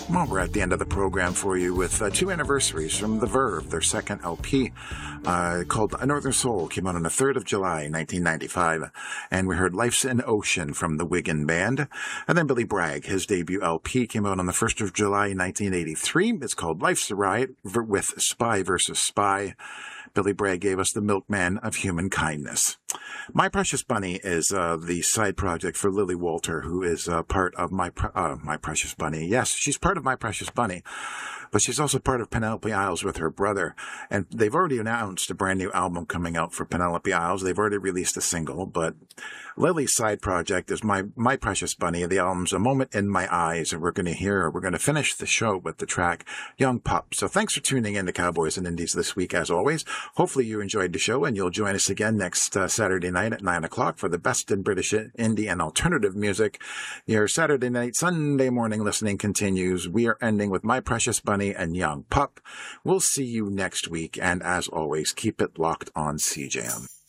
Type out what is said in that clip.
Well, we're at the end of the program for you with two anniversaries from The Verve. Their second LP, called A Northern Soul, came out on the 3rd of July, 1995. And we heard Life's an Ocean from the Wigan Band. And then Billy Bragg, his debut LP, came out on the 1st of July, 1983. It's called Life's a Riot with Spy vs. Spy. Billy Bragg gave us The Milkman of Human Kindness. My Precious Bunny is the side project for Lily Walter, who is part of My Precious Bunny. Yes, she's part of My Precious Bunny, but she's also part of Penelope Isles with her brother. And they've already announced a brand new album coming out for Penelope Isles. They've already released a single, but Lily's side project is My Precious Bunny. The album's A Moment in My Eyes, and we're going to finish the show with the track Young Pup. So thanks for tuning in to Cowboys and Indies this week, as always. Hopefully you enjoyed the show, and you'll join us again next Saturday night at 9 o'clock for the best in British indie and alternative music. Your Saturday night, Sunday morning listening continues. We are ending with My Precious Bunny and Young Pup. We'll see you next week, and as always, keep it locked on CJM.